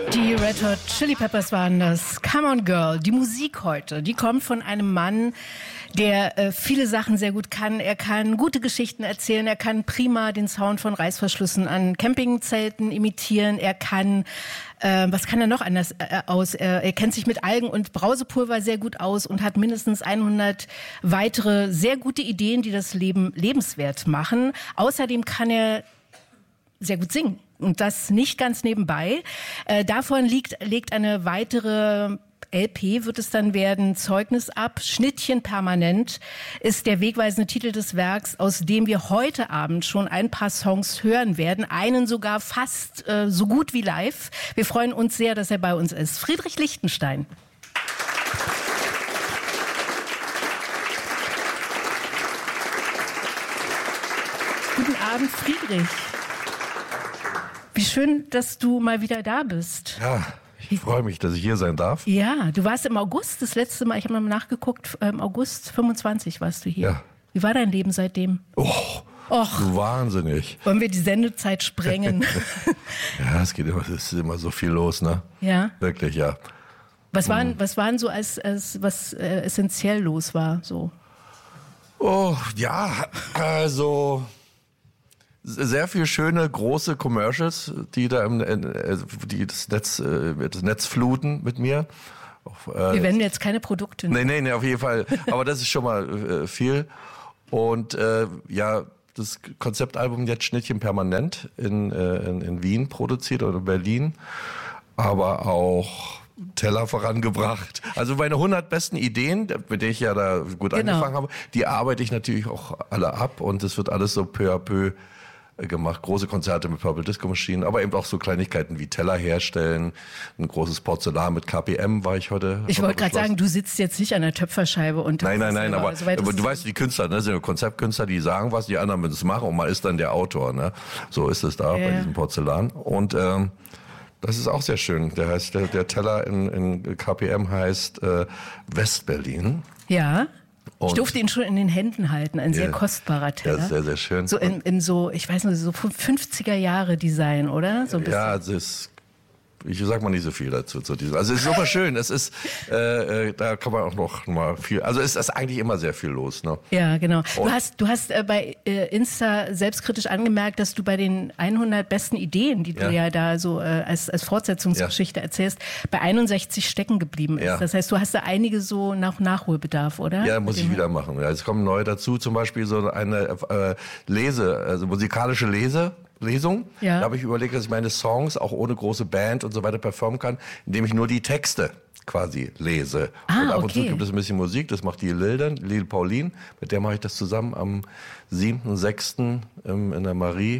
Die Red Hot Chili Peppers waren das. Come on Girl. Die Musik heute, die kommt von einem Mann, der viele Sachen sehr gut kann. Er kann gute Geschichten erzählen. Er kann prima den Sound von Reißverschlüssen an Campingzelten imitieren. Er kann, was kann er noch anders aus? Er kennt sich mit Algen und Brausepulver sehr gut aus und hat mindestens 100 weitere sehr gute Ideen, die das Leben lebenswert machen. Außerdem kann er sehr gut singen. Und das nicht ganz nebenbei. Davon legt eine weitere LP, wird es dann werden, Zeugnis ab. Schnittchen permanent ist der wegweisende Titel des Werks, aus dem wir heute Abend schon ein paar Songs hören werden. Einen sogar fast so gut wie live. Wir freuen uns sehr, dass er bei uns ist. Friedrich Lichtenstein. Guten Abend, Friedrich. Wie schön, dass du mal wieder da bist. Ja, ich freue mich, dass ich hier sein darf. Ja, du warst im August das letzte Mal, ich habe mal nachgeguckt, im August 25 warst du hier. Ja. Wie war dein Leben seitdem? Och, du wahnsinnig. Wollen wir die Sendezeit sprengen? Ja, es ist immer so viel los, ne? Ja. Wirklich, ja. Was waren so was essentiell los war, so? Oh, ja, also sehr viel schöne, große Commercials, die da die das Netz fluten mit mir. Wir werden jetzt keine Produkte nehmen. Nee, auf jeden Fall. Aber das ist schon mal viel. Und ja, das Konzeptalbum jetzt Schnittchen permanent in Wien produziert oder in Berlin. Aber auch Teller vorangebracht. Also meine 100 besten Ideen, mit denen ich ja da gut angefangen habe, die arbeite ich natürlich auch alle ab. Und es wird alles so peu à peu gemacht, große Konzerte mit Purple Disco Machine, aber eben auch so Kleinigkeiten wie Teller herstellen, ein großes Porzellan mit KPM war ich heute. Ich wollte gerade sagen, du sitzt jetzt nicht an der Töpferscheibe und Nein, aber du weißt, die Künstler, ne, sind ja Konzeptkünstler, die sagen was, die anderen müssen es machen und man ist dann der Autor, ne? So ist es da bei diesem Porzellan und das ist auch sehr schön. Der heißt der Teller in KPM heißt Westberlin. Ja. Ich durfte ihn schon in den Händen halten, ein sehr kostbarer Teller. Das ist sehr, sehr schön. So in so, ich weiß nicht, so 50er Jahre Design, oder? So ein bisschen. Ja, es ist, ich sag mal nicht so viel dazu. Also es ist super schön. Es ist, da kann man auch noch mal viel. Also es ist eigentlich immer sehr viel los. Ne? Ja, genau. Du hast bei Insta selbstkritisch angemerkt, dass du bei den 100 besten Ideen, die du ja da so als Fortsetzungsgeschichte erzählst, bei 61 stecken geblieben ist. Ja. Das heißt, du hast da einige so Nachholbedarf, oder? Ja, muss ich wieder machen. Ja, es kommen neue dazu, zum Beispiel so eine musikalische Lesung. Ja. Da habe ich überlegt, dass ich meine Songs auch ohne große Band und so weiter performen kann, indem ich nur die Texte quasi lese. Und ab und zu gibt es ein bisschen Musik, das macht die Lil Pauline, mit der mache ich das zusammen am 7.6. In der Marie,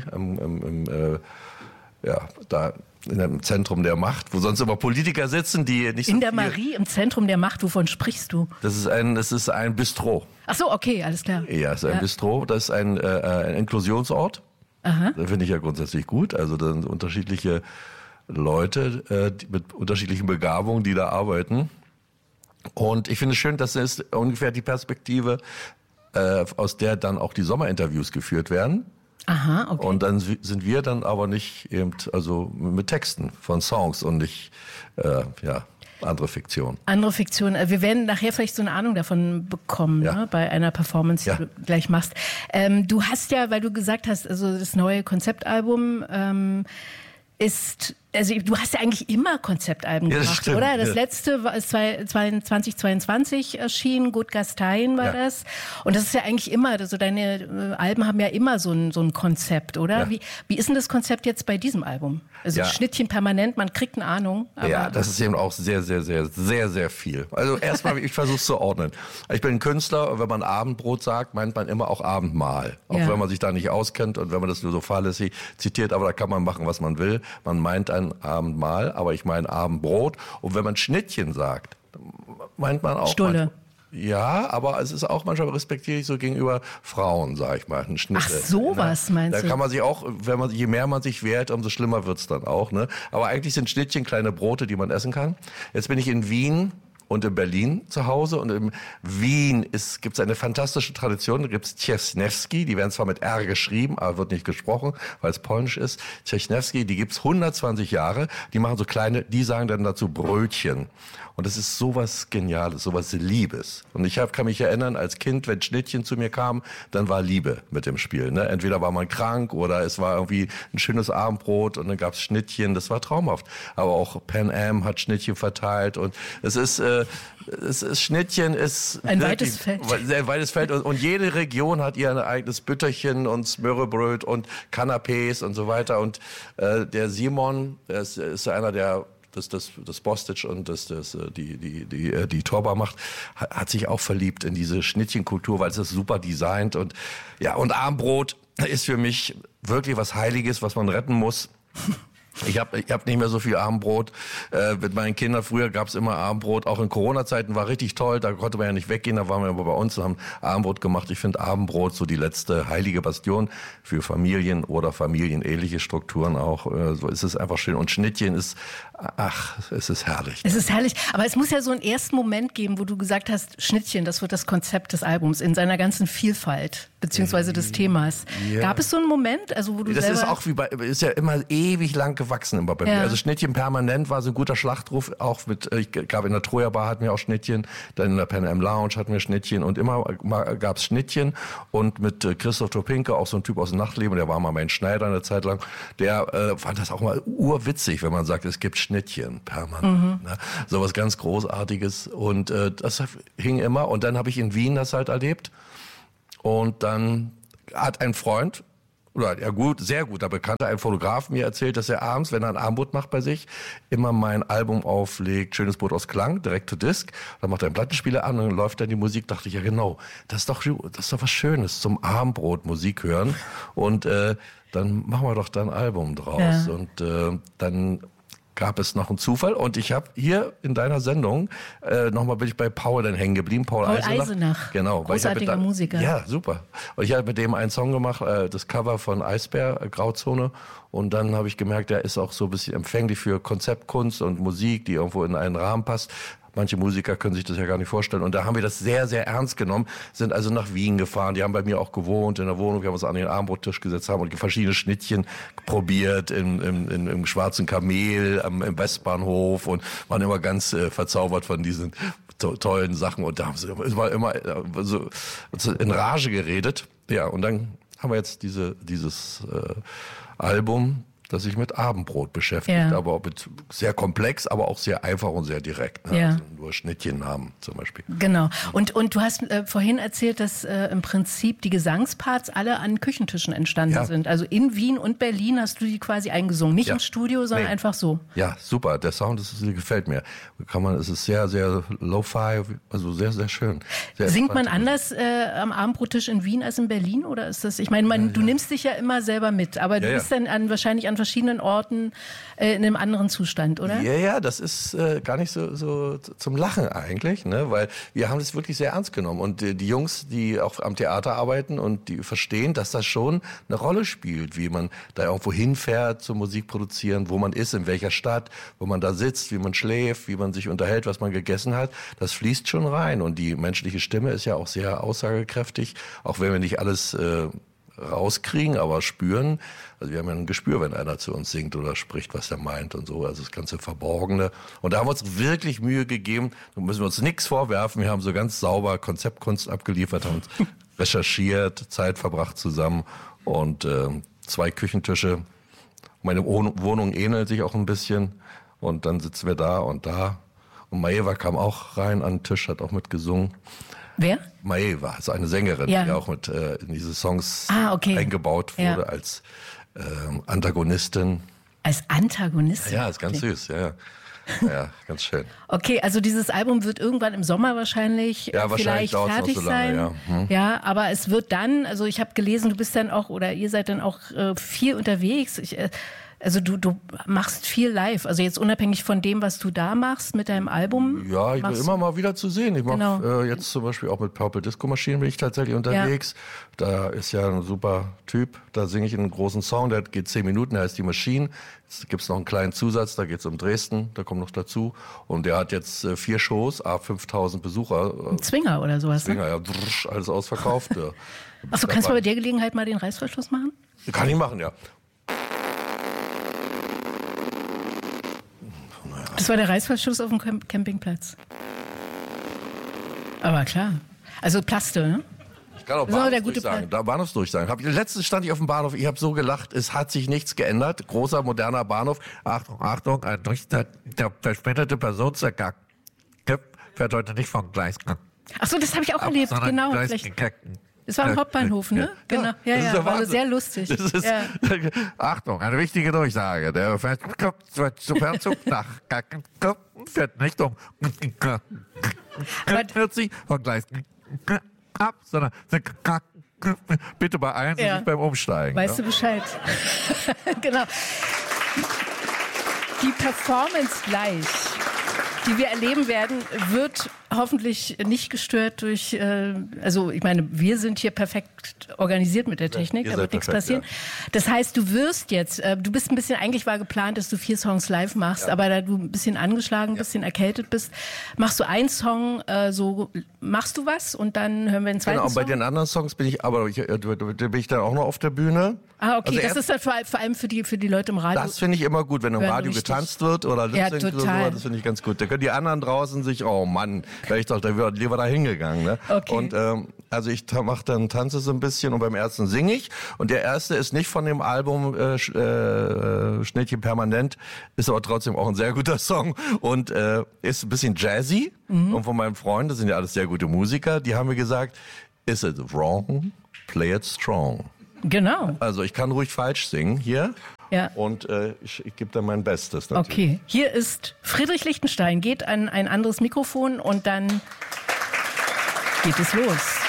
da in dem Zentrum der Macht, wo sonst immer Politiker sitzen, die nicht so in der Marie, im Zentrum der Macht, wovon sprichst du? Das ist ein Bistro. Ach so, okay, alles klar. Ja, es ist ein Bistro, das ist ein Inklusionsort. Aha. Das finde ich ja grundsätzlich gut. Also da sind unterschiedliche Leute mit unterschiedlichen Begabungen, die da arbeiten. Und ich finde es schön, dass es ungefähr die Perspektive, aus der dann auch die Sommerinterviews geführt werden. Aha, okay. Und dann sind wir dann aber nicht eben, also mit Texten von Songs und nicht, andere Fiktion. Andere Fiktion. Wir werden nachher vielleicht so eine Ahnung davon bekommen, ne, bei einer Performance, die du gleich machst. Du hast ja, weil du gesagt hast, also das neue Konzeptalbum ist, also du hast ja eigentlich immer Konzeptalben gemacht, stimmt, oder? Das letzte war 2022 erschienen, Good Gastein war das. Und das ist ja eigentlich immer, also deine Alben haben ja immer so ein Konzept, oder? Ja. Wie ist denn das Konzept jetzt bei diesem Album? Also Schnittchen permanent, man kriegt eine Ahnung. Aber ja, das ist eben auch sehr, sehr, sehr, sehr, sehr viel. Also erstmal, ich versuche es zu ordnen. Ich bin ein Künstler und wenn man Abendbrot sagt, meint man immer auch Abendmahl. Auch wenn man sich da nicht auskennt und wenn man das nur so fahrlässig zitiert, aber da kann man machen, was man will. Man meint ein Abendmahl, aber ich meine Abendbrot. Und wenn man Schnittchen sagt, meint man auch Stulle. Ja, aber es ist auch manchmal respektiere ich so gegenüber Frauen, sag ich mal. Ein Schnitt, ach, sowas meinst du? Da kann man sich auch, je mehr man sich wehrt, umso schlimmer wird's dann auch, ne? Aber eigentlich sind Schnittchen kleine Brote, die man essen kann. Jetzt bin ich in Wien und in Berlin zu Hause. Und in Wien gibt es eine fantastische Tradition. Da gibt es Ciesnewski, die werden zwar mit R geschrieben, aber wird nicht gesprochen, weil es polnisch ist. Ciesnewski, die gibt's 120 Jahre. Die machen so kleine, die sagen dann dazu Brötchen. Und das ist sowas Geniales, sowas Liebes. Und ich kann mich erinnern, als Kind, wenn Schnittchen zu mir kam, dann war Liebe mit dem Spiel. Ne? Entweder war man krank oder es war irgendwie ein schönes Abendbrot und dann gab's Schnittchen. Das war traumhaft. Aber auch Pan Am hat Schnittchen verteilt und Schnittchen ist ein weites Feld. Sehr weites Feld und jede Region hat ihr eigenes Bütterchen und Smörrebröt und Canapés und so weiter. Und der Simon, der ist einer, der das Bostic und die Torba macht, hat sich auch verliebt in diese Schnittchenkultur, weil es ist super designt und Abendbrot ist für mich wirklich was Heiliges, was man retten muss. Ich hab nicht mehr so viel Abendbrot. Mit meinen Kindern früher gab's immer Abendbrot. Auch in Corona-Zeiten war richtig toll. Da konnte man ja nicht weggehen. Da waren wir aber bei uns und haben Abendbrot gemacht. Ich finde Abendbrot so die letzte heilige Bastion für Familien oder familienähnliche Strukturen auch. So ist es einfach schön. Und Schnittchen es ist herrlich. Es ist herrlich. Aber es muss ja so einen ersten Moment geben, wo du gesagt hast, Schnittchen, das wird das Konzept des Albums in seiner ganzen Vielfalt, beziehungsweise des Themas. Ja. Gab es so einen Moment, also wo du ist auch ist ja immer ewig lang gewachsen immer bei mir. Also Schnittchen permanent war so ein guter Schlachtruf, auch ich glaube in der Troja Bar hatten wir auch Schnittchen, dann in der Pan Am Lounge hatten wir Schnittchen und immer gab's Schnittchen und mit Christoph Topinke, auch so ein Typ aus dem Nachtleben, der war mal mein Schneider eine Zeit lang, der fand das auch mal urwitzig, wenn man sagt, es gibt Schnittchen permanent. Ne? So was ganz Großartiges und das hing immer und dann habe ich in Wien das halt erlebt und dann hat ein Freund, oder sehr guter Bekannter, ein Fotograf mir erzählt, dass er abends, wenn er ein Abendbrot macht bei sich, immer mein Album auflegt, Schönes Brot aus Klang, direkt to disc. Dann macht er einen Plattenspieler an und dann läuft dann die Musik. Dachte ich, ja genau, das ist doch was Schönes, zum Abendbrot Musik hören. Und dann machen wir doch da ein Album draus. Ja. Und dann gab es noch einen Zufall und ich habe hier in deiner Sendung nochmal bin ich bei Paul dann hängen geblieben, Paul Eisenach. Genau, großartiger Musiker. Ja, super. Und ich habe mit dem einen Song gemacht, das Cover von Eisbär, Grauzone. Und dann habe ich gemerkt, der ist auch so ein bisschen empfänglich für Konzeptkunst und Musik, die irgendwo in einen Rahmen passt. Manche Musiker können sich das ja gar nicht vorstellen. Und da haben wir das sehr, sehr ernst genommen, sind also nach Wien gefahren. Die haben bei mir auch gewohnt in der Wohnung. Wir haben uns an den Abendbrottisch gesetzt, haben und verschiedene Schnittchen probiert im Schwarzen Kamel, im Westbahnhof und waren immer ganz verzaubert von diesen tollen Sachen. Und da haben sie immer so in Rage geredet. Ja, und dann haben wir jetzt dieses Album, das sich mit Abendbrot beschäftigt, aber auch mit sehr komplex, aber auch sehr einfach und sehr direkt. Ne? Ja. Also nur Schnittchennamen zum Beispiel. Genau. Und du hast vorhin erzählt, dass im Prinzip die Gesangsparts alle an Küchentischen entstanden sind. Also in Wien und Berlin hast du die quasi eingesungen. Nicht im Studio, sondern einfach so. Ja, super. Der Sound gefällt mir. Es ist sehr, sehr lo-fi, also sehr, sehr schön. Sehr Singt man anders am Abendbrottisch in Wien als in Berlin? Oder ist das, ich meine, du nimmst dich ja immer selber mit, aber du bist dann wahrscheinlich an verschiedenen Orten in einem anderen Zustand, oder? Ja, das ist gar nicht so zum Lachen eigentlich, ne? Weil wir haben das wirklich sehr ernst genommen und die Jungs, die auch am Theater arbeiten und die verstehen, dass das schon eine Rolle spielt, wie man da irgendwo hinfährt zum Musik produzieren, wo man ist, in welcher Stadt, wo man da sitzt, wie man schläft, wie man sich unterhält, was man gegessen hat, das fließt schon rein und die menschliche Stimme ist ja auch sehr aussagekräftig, auch wenn wir nicht alles rauskriegen, aber spüren. Also wir haben ja ein Gespür, wenn einer zu uns singt oder spricht, was er meint und so. Also das ganze Verborgene. Und da haben wir uns wirklich Mühe gegeben. Da müssen wir uns nichts vorwerfen. Wir haben so ganz sauber Konzeptkunst abgeliefert, haben uns recherchiert, Zeit verbracht zusammen und 2 Küchentische. Meine Wohnung ähnelt sich auch ein bisschen. Und dann sitzen wir da und da. Und Maeva kam auch rein an den Tisch, hat auch mitgesungen. Wer? Maeva, also eine Sängerin, die auch mit in diese Songs eingebaut wurde als Antagonistin. Als Antagonistin? Ja, ist ganz süß, ja, ganz schön. Okay, also dieses Album wird irgendwann im Sommer wahrscheinlich vielleicht fertig noch so lange, sein. Ja, aber es wird dann, also ich habe gelesen, du bist dann auch, oder ihr seid dann auch viel unterwegs. Also du machst viel live, also jetzt unabhängig von dem, was du da machst mit deinem Album. Ja, ich bin immer mal wieder zu sehen. Ich mache jetzt zum Beispiel auch mit Purple Disco Machine bin ich tatsächlich unterwegs. Ja. Da ist ja ein super Typ, da singe ich in einem großen Song, der geht 10 Minuten, der heißt Die Machine. Jetzt gibt's noch einen kleinen Zusatz, da geht's um Dresden, da kommt noch dazu. Und der hat jetzt 4 Shows, 5.000 Besucher. Ein Zwinger oder sowas, Zwinger, ne? ja, alles ausverkauft. Achso, kannst du bei der Gelegenheit mal den Reißverschluss machen? Kann ich machen, ja. Das war der Reißverschluss auf dem Campingplatz. Aber klar. Also Plaste, ne? Ich kann auch Bahnhofsdurchsagen. Letztens stand ich auf dem Bahnhof, ich habe so gelacht, es hat sich nichts geändert. Großer, moderner Bahnhof. Achtung, Achtung, der verspätete Personenverkehr fährt heute nicht vom Gleis. Achso, das habe ich auch erlebt, genau. Es war ein Hauptbahnhof, ne? Genau. Ja, war sehr lustig. Das ist, Achtung, eine wichtige Durchsage. Der Fernzug nach fährt nicht um 40 von Gleis ab, sondern bitte beeilen Sie sich beim Umsteigen. Weißt du Bescheid? Genau. Die Performance gleich, die wir erleben werden, wird hoffentlich nicht gestört durch, also ich meine, wir sind hier perfekt organisiert mit der Technik, da wird nichts passieren. Ja. Das heißt, du wirst jetzt, du bist ein bisschen, eigentlich war geplant, dass du 4 Songs live machst, aber da du ein bisschen angeschlagen, ein bisschen erkältet bist, machst du einen Song, so machst du was und dann hören wir den zweiten Song. Bei den anderen Songs bin ich dann auch noch auf der Bühne. Ah, okay, also das ist dann vor allem für die Leute im Radio. Das finde ich immer gut, wenn im Radio getanzt wird oder Lip-Sync oder so, das finde ich ganz gut. Da können die anderen draußen sich, oh Mann, wäre ich doch lieber da hingegangen. Ne? Okay. Und also ich mache dann Tanze so ein bisschen und beim ersten singe ich. Und der erste ist nicht von dem Album Schnittchen permanent, ist aber trotzdem auch ein sehr guter Song und ist ein bisschen jazzy. Und von meinen Freunden, das sind ja alles sehr gute Musiker, die haben mir gesagt, is it wrong? Play it strong. Genau. Also ich kann ruhig falsch singen hier. Ja. Und ich gebe dann mein Bestes natürlich. Okay, hier ist Friedrich Lichtenstein, geht an ein anderes Mikrofon und dann geht es los.